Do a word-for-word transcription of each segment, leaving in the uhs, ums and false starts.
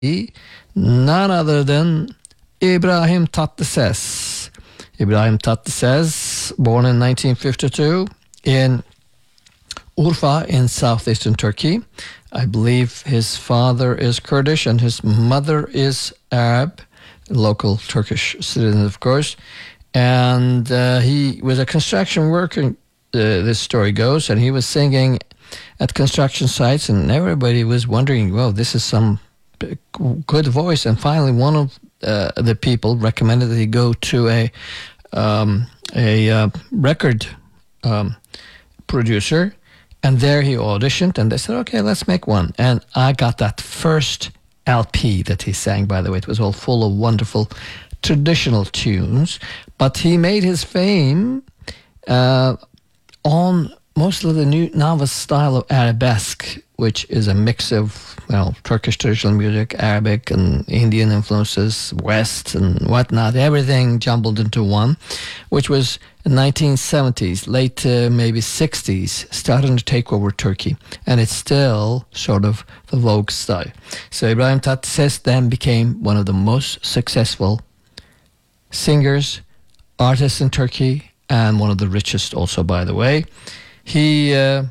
none other than İbrahim Tatlıses. İbrahim Tatlıses, born in nineteen fifty-two in Urfa in southeastern Turkey. I believe his father is Kurdish and his mother is Arab, local Turkish citizen, of course. And uh, he was a construction worker, uh, this story goes, and he was singing at construction sites, and everybody was wondering, well, this is some good voice. And finally, one of uh, the people recommended that he go to a um, a uh, record um, producer, and there he auditioned, and they said, okay, let's make one. And I got that first L P that he sang, by the way. It was all full of wonderful traditional tunes, but he made his fame uh, on mostly the new novice style of arabesque, which is a mix of, well, Turkish traditional music, Arabic and Indian influences, West and whatnot, everything jumbled into one, which was in nineteen seventies, late uh, maybe sixties, starting to take over Turkey. And it's still sort of the vogue style. So İbrahim Tatlıses then became one of the most successful singers, artists in Turkey, and one of the richest also, by the way. He uh,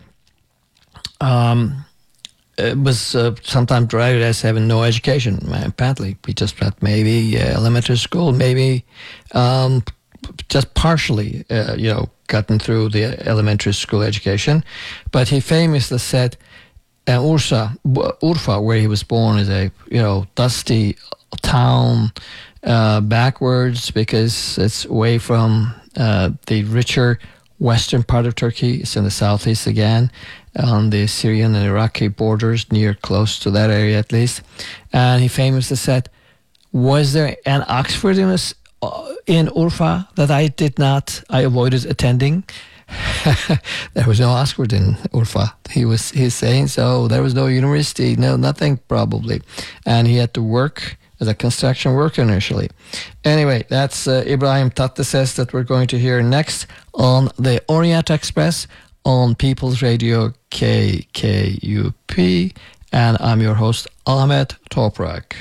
um, was uh, sometimes derided as having no education. Apparently, he just had maybe uh, elementary school, maybe um, just partially, uh, you know, gotten through the elementary school education. But he famously said, uh, Ursa, Urfa, where he was born, is a, you know, dusty town, uh, backwards, because it's away from uh, the richer western part of Turkey. It's in the southeast again, on the Syrian and Iraqi borders, near close to that area at least. And he famously said, was there an Oxford in, us, uh, in Urfa that I did not, I avoided attending? There was no Oxford in Urfa. He was he's saying so. There was no university, no nothing probably. And he had to work as a construction worker initially. Anyway, that's uh, İbrahim Tatlıses that we're going to hear next on the Orient Express on People's Radio K K U P. And I'm your host, Ahmet Toprak.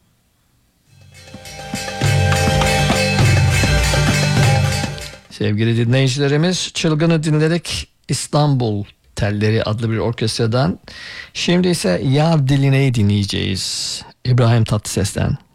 Sevgili dinleyicilerimiz, Çılgın'ı dinledik, İstanbul Telleri adlı bir orkestradan. Şimdi ise Yar Diline'yi dinleyeceğiz İbrahim Tatlıses'ten.